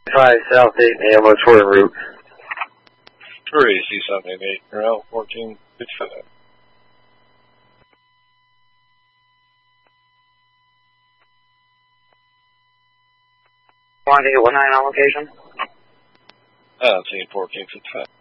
5 South 8 ambulatory route. 3 C788, Route 1465. Want to get 19 on location? Scene 1465.